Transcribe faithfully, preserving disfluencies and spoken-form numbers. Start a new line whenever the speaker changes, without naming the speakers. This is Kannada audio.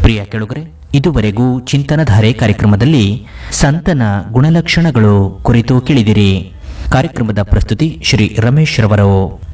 ಪ್ರಿಯ ಕೆಳುಗರೆ, ಇದುವರೆಗೂ ಚಿಂತನಧಾರೆ ಕಾರ್ಯಕ್ರಮದಲ್ಲಿ ಸಂತನ ಗುಣಲಕ್ಷಣಗಳು ಕುರಿತು ಕೇಳಿದಿರಿ. ಕಾರ್ಯಕ್ರಮದ ಪ್ರಸ್ತುತಿ ಶ್ರೀ ರಮೇಶ್ ರವರು.